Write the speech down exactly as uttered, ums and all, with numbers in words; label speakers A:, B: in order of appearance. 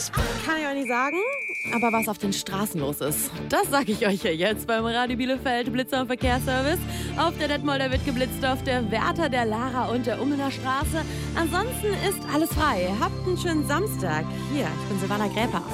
A: Kann ich euch nicht sagen, aber was auf den Straßen los ist, das sage ich euch hier jetzt beim Radio Bielefeld Blitzer und Verkehrsservice. Auf der Detmolder wird geblitzt, auf der Wärter, der Lara und der Ummener Straße. Ansonsten ist alles frei. Habt einen schönen Samstag. Hier, ich bin Silvana Gräper.